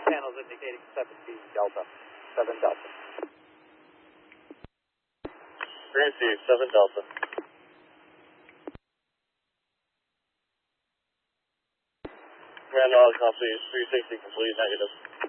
channels indicating 70 Delta. 7 Delta. Received, 7 Delta. Command log, copy, 360 complete, negative.